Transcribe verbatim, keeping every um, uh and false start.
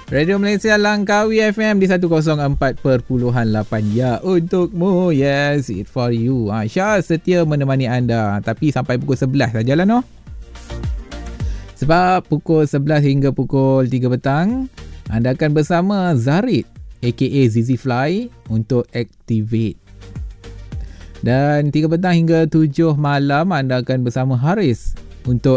Radio Malaysia Langkawi F M di seratus empat perpuluhan lapan. Ya, untukmu. Yes, it for you. Ha, Syah setia menemani anda. Tapi sampai pukul sebelas sajalah, no? Sebab pukul sebelas hingga pukul tiga petang, anda akan bersama Zarid, aka Zizi Fly, untuk Activate. Dan tiga petang hingga tujuh malam, anda akan bersama Haris untuk